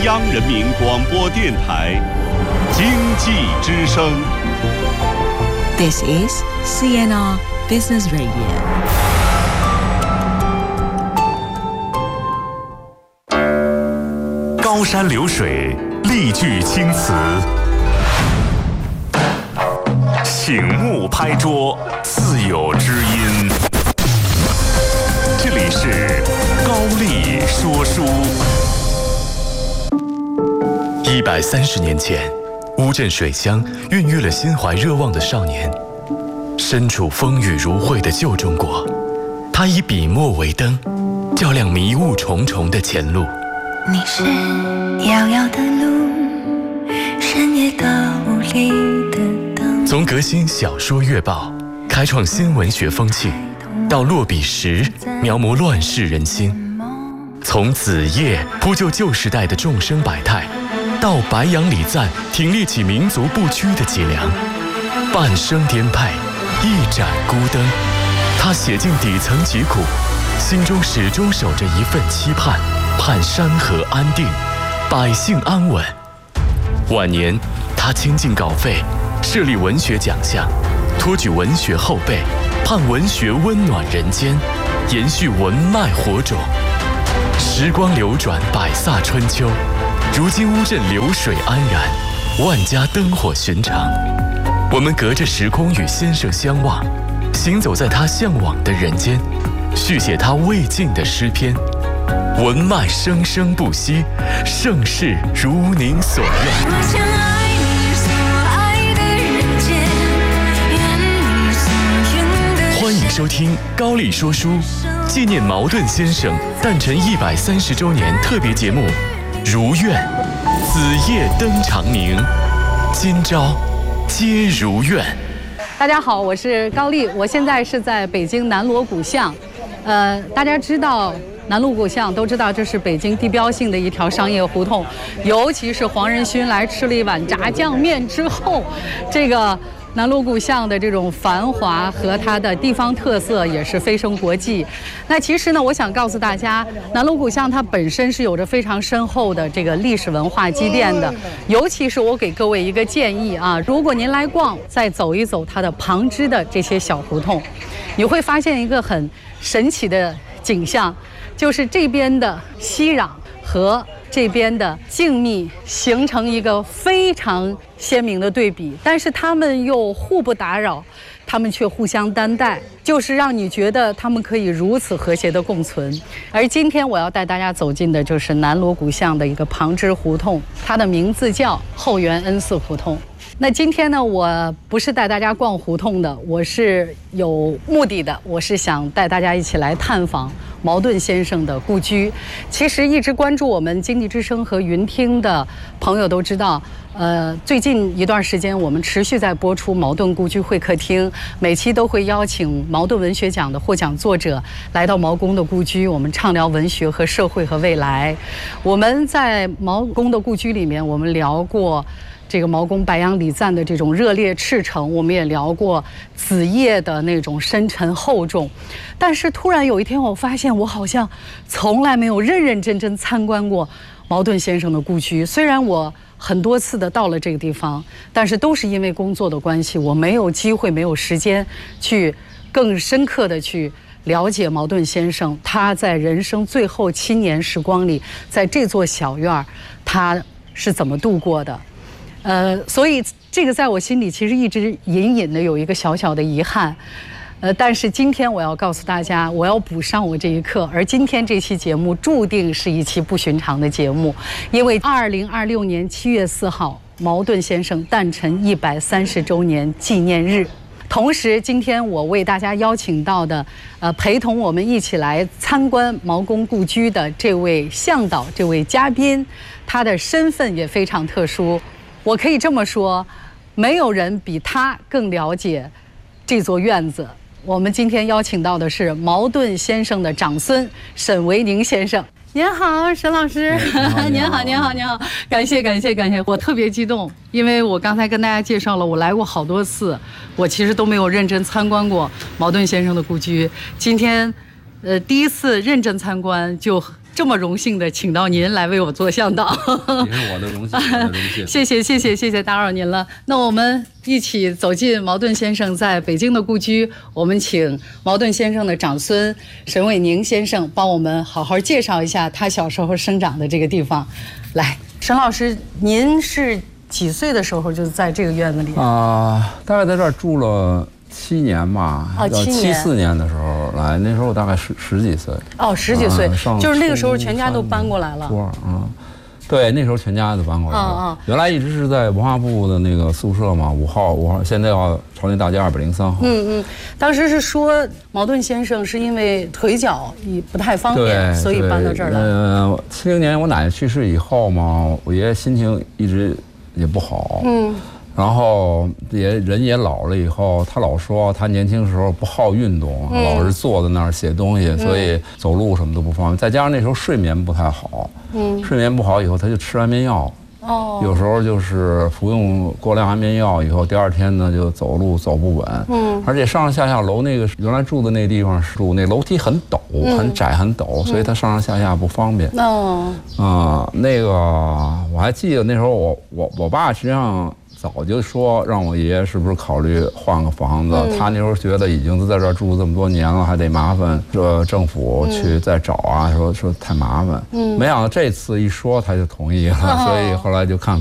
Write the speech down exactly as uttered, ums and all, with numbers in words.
央人民广播电台经济之声。 This is C N R Business Radio。 高山流水，丽句青词，醒目拍桌，自有知音。这里是高丽说书。一百三十年前，乌镇水乡孕育了心怀热望的少年。身处风雨如晦的旧中国，他以笔墨为灯，照亮迷雾重重的前路。 你是遥遥的路，深夜的无力的灯。 从革新小说月报开创新文学风气，到落笔时描摹乱世人心；从子夜铺就旧时代的众生百态，到白杨礼赞挺立起民族不屈的脊梁。半生颠沛，一盏孤灯，他写尽底层疾苦，心中始终守着一份期盼，盼山河安定，百姓安稳。晚年，他倾尽稿费，设立文学奖项，托举文学后辈，盼文学温暖人间，延续文脉火种。时光流转，百飒春秋，如今乌镇流水安然，万家灯火寻常。我们隔着时空与先生相望，行走在他向往的人间，续写他未尽的诗篇。文脉生生不息，盛世如您所愿。 我想爱你所爱的人间，愿你所愿的。 欢迎收听高丽说书，纪念茅盾先生诞辰一百三十周年特别节目《如愿》，子夜灯长明，今朝皆如愿。 大家好，我是高丽，我现在是在北京南锣鼓巷。呃，大家知道南锣鼓巷，都知道这是北京地标性的一条商业胡同，尤其是黄仁勋来吃了一碗炸酱面之后，这个南锣鼓巷的这种繁华和它的地方特色也是飞升国际。那其实呢，我想告诉大家，南锣鼓巷它本身是有着非常深厚的这个历史文化积淀的。尤其是我给各位一个建议啊，如果您来逛，再走一走它的旁支的这些小胡同，你会发现一个很神奇的景象，就是这边的熙攘和这边的静谧形成一个非常鲜明的对比，但是他们又互不打扰，他们却互相担待，就是让你觉得他们可以如此和谐的共存。而今天我要带大家走进的就是南锣鼓巷的一个旁支胡同，它的名字叫后园恩寺胡同。那今天呢，我不是带大家逛胡同的，我是有目的的，我是想带大家一起来探访茅盾先生的故居。其实一直关注我们经济之声和云听的朋友都知道，呃，最近一段时间我们持续在播出茅盾故居会客厅，每期都会邀请茅盾文学奖的获奖作者来到茅公的故居，我们畅聊文学和社会和未来。我们在茅公的故居里面，我们聊过这个茅公白杨礼赞的这种热烈赤诚，我们也聊过子夜的那种深沉厚重。但是突然有一天，我发现我好像从来没有认认真真参观过茅盾先生的故居。虽然我很多次的到了这个地方，但是都是因为工作的关系，我没有机会，没有时间去更深刻的去了解茅盾先生他在人生最后七年时光里，在这座小院他是怎么度过的。呃，所以这个在我心里其实一直隐隐的有一个小小的遗憾，呃，但是今天我要告诉大家，我要补上我这一课。而今天这期节目注定是一期不寻常的节目，因为二零二六年七月四号，茅盾先生诞辰一百三十周年纪念日。同时，今天我为大家邀请到的，呃，陪同我们一起来参观茅公故居的这位向导，这位嘉宾，他的身份也非常特殊。我可以这么说，没有人比他更了解这座院子。我们今天邀请到的是茅盾先生的长孙沈维宁先生。您好，沈老师。您好，您好，您好，感谢，感谢，感谢。我特别激动，因为我刚才跟大家介绍了，我来过好多次，我其实都没有认真参观过茅盾先生的故居。今天，呃，第一次认真参观就这么荣幸的请到您来为我做向导。 也是我的荣幸，我的荣幸。 谢谢谢谢谢谢，打扰您了。那我们一起走进茅盾先生在北京的故居，我们请茅盾先生的长孙沈伟宁先生帮我们好好介绍一下他小时候生长的这个地方。来，沈老师，您是几岁的时候就在这个院子里啊、呃？大概在这儿住了七年吧。 哦，七年。 七四年的时候来，那时候大概十十几岁。 哦，十几岁， 呃、 就是那个时候全家都搬过来了。 初二啊。对，那时候全家都搬过来了。 嗯嗯。 原来一直是在文化部的那个宿舍嘛，五号五号，现在叫朝天大街二百零三号。 嗯嗯，当时是说茅盾先生是因为腿脚也不太方便，所以搬到这儿来。 呃，七零年我奶奶去世以后嘛，我爷爷心情一直也不好。嗯。然后也人也老了以后，他老说他年轻时候不好运动，嗯、老是坐在那儿写东西，所以走路什么都不方便。再加上那时候睡眠不太好，嗯，睡眠不好以后，他就吃安眠药。哦，有时候就是服用过量安眠药以后，第二天呢就走路走不稳。嗯，而且上上下下楼那个原来住的那个地方是住那楼梯很陡、嗯、很窄很陡，所以他上上下下不方便。哦，啊、呃，那个我还记得那时候我我我爸实际上。早就说让我爷爷是不是考虑换个房子，嗯、他那时候觉得已经在这儿住这么多年了，还得麻烦这政府去再找啊，嗯、说说太麻烦。嗯，没想到这次一说他就同意了，哦、所以后来就看。